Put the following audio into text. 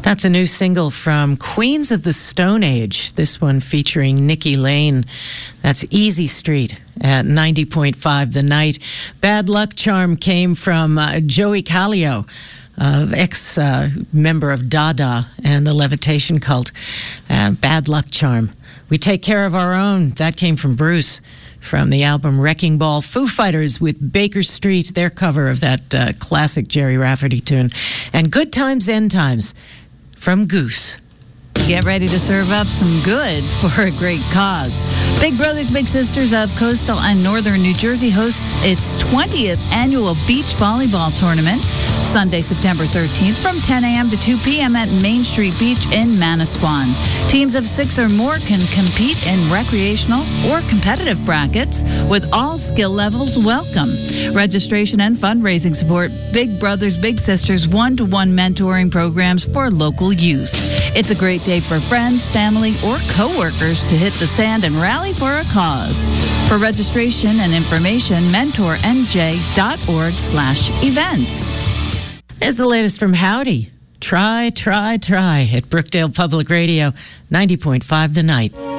That's a new single from Queens of the Stone Age, this one featuring Nikki Lane. That's Easy Street at 90.5 The Night. Bad Luck Charm came from Joey Callio, ex-member of Dada and the Levitation Cult. Bad Luck Charm. We Take Care of Our Own. That came from Bruce from the album Wrecking Ball. Foo Fighters with Baker Street, their cover of that classic Jerry Rafferty tune. And Good Times, End Times from Goose. Get ready to serve up some good for a great cause. Big Brothers Big Sisters of Coastal and Northern New Jersey hosts its 20th annual beach volleyball tournament Sunday, September 13th from 10 a.m. to 2 p.m. at Main Street Beach in Manasquan. Teams of 6 or more can compete in recreational or competitive brackets with all skill levels welcome. Registration and fundraising support Big Brothers Big Sisters one-to-one mentoring programs for local youth. It's a great day for friends, family, or coworkers to hit the sand and rally for a cause. For registration and information, mentornj.org/events. There's the latest from Howdy. Try at Brookdale Public Radio, 90.5 The Night.